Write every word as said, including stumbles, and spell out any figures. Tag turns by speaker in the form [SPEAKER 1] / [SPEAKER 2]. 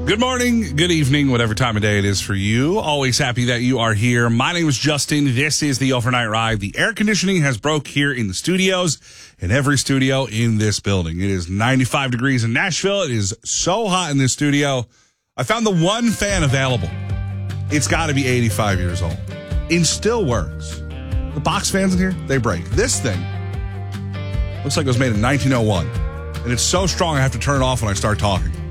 [SPEAKER 1] Good morning, good evening, whatever time of day it is for you. Always happy that you are here. My name is Justin. This is the Overnight Ride. The air conditioning has broke here in the studios, in every studio in this building. It is ninety-five degrees in Nashville. It is so hot in this studio. I found the one fan available. It's got to be eighty-five years old. It still works. The box fans in here, they break. This thing looks like it was made in nineteen oh one. And it's so strong I have to turn it off when I start talking.